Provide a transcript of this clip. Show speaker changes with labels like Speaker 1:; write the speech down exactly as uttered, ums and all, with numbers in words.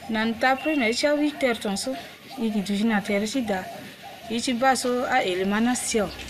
Speaker 1: nan tapre me cha huit heures tonso iki tujina tere sida ichi baso a elemana sio